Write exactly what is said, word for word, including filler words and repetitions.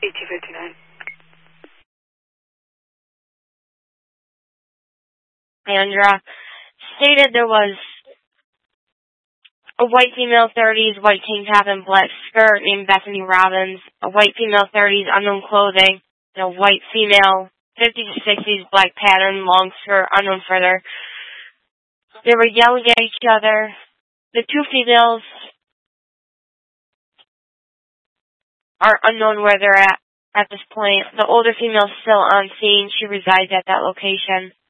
two fifty-nine. Andra stated there was a white female thirties, white tank top and black skirt named Bethany Robbins, a white female thirties, unknown clothing, and a white female fifties to sixties, black pattern, long skirt, unknown further. They were yelling at each other. The two females are unknown where they're at at this point. The older female is still on scene. She resides at that location.